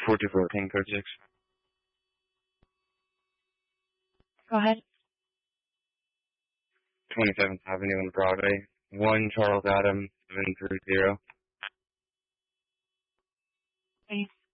4214, code 6. Go ahead. 27th Avenue and Broadway. 1 Charles Adam 730. Okay.